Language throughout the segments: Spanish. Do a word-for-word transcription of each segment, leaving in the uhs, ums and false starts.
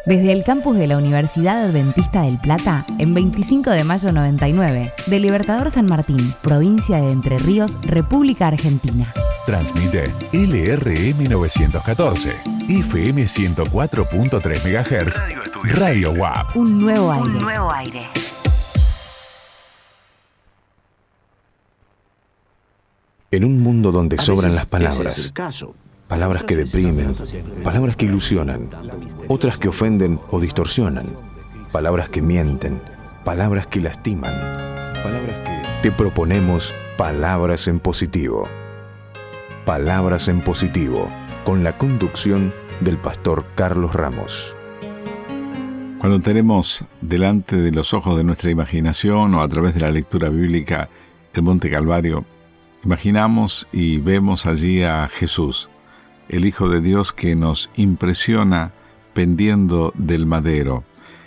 Desde el campus de la Universidad Adventista del Plata, en veinticinco de mayo noventa y nueve, de Libertador San Martín, provincia de Entre Ríos, República Argentina. Transmite L R M novecientos catorce, F M ciento cuatro punto tres megahertz, Radio U A P. Un nuevo aire. Un nuevo aire. En un mundo donde A sobran veces las palabras, ese es el caso. palabras que deprimen, palabras que ilusionan, otras que ofenden o distorsionan, palabras que mienten, palabras que lastiman, palabras que... Te proponemos Palabras en Positivo. Palabras en Positivo, con la conducción del pastor Carlos Ramos. Cuando tenemos delante de los ojos de nuestra imaginación o a través de la lectura bíblica el Monte Calvario, imaginamos y vemos allí a Jesús, el Hijo de Dios que nos impresiona pendiendo del madero.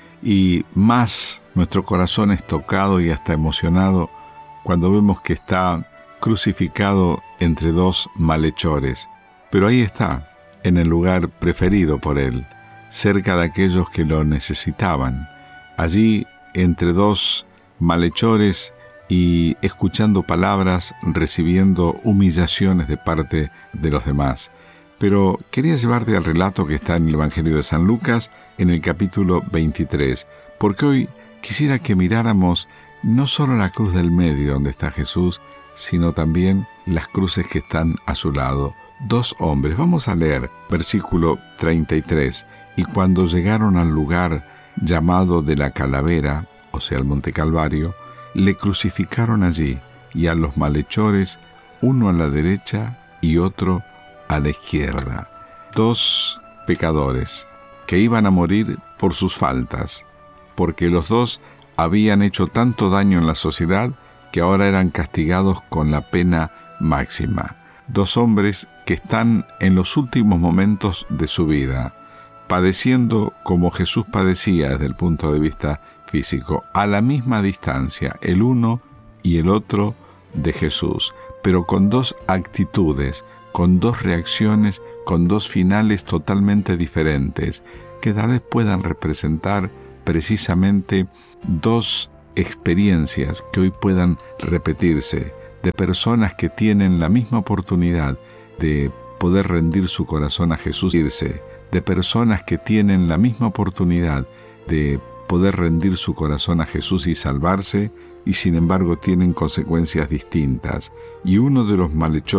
Y más nuestro corazón es tocado y hasta emocionado cuando vemos que está crucificado entre dos malhechores. Pero ahí está, en el lugar preferido por él, cerca de aquellos que lo necesitaban. Allí, entre dos malhechores y escuchando palabras, recibiendo humillaciones de parte de los demás. Pero quería llevarte al relato que está en el Evangelio de San Lucas, en el capítulo veintitrés, porque hoy quisiera que miráramos no solo la cruz del medio donde está Jesús, sino también las cruces que están a su lado. Dos hombres. Vamos a leer versículo treinta y tres. Y cuando llegaron al lugar llamado de la Calavera, o sea, el Monte Calvario, le crucificaron allí, y a los malhechores, uno a la derecha y otro a la izquierda. Dos pecadores que iban a morir por sus faltas, porque los dos habían hecho tanto daño en la sociedad que ahora eran castigados con la pena máxima. Dos hombres que están en los últimos momentos de su vida, padeciendo como Jesús padecía desde el punto de vista físico, a la misma distancia, el uno y el otro de Jesús, pero con dos actitudes, con dos reacciones, con dos finales totalmente diferentes, que tal vez puedan representar precisamente dos experiencias que hoy puedan repetirse, de personas que tienen la misma oportunidad de poder rendir su corazón a Jesús, irse, de personas que tienen la misma oportunidad de poder rendir su corazón a Jesús y salvarse, y sin embargo tienen consecuencias distintas. Y uno de los malhechores